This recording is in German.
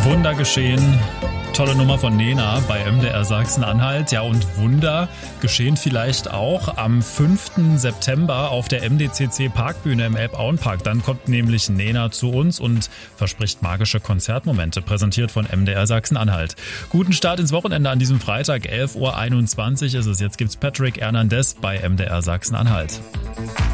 Wunder geschehen. Tolle Nummer von Nena bei MDR Sachsen-Anhalt. Ja, und Wunder geschehen vielleicht auch am 5. September auf der MDCC Parkbühne im Elbauenpark. Dann kommt nämlich Nena zu uns und verspricht magische Konzertmomente, präsentiert von MDR Sachsen-Anhalt. Guten Start ins Wochenende an diesem Freitag, 11:21 Uhr ist es. Jetzt gibt's Patrick Hernandez bei MDR Sachsen-Anhalt.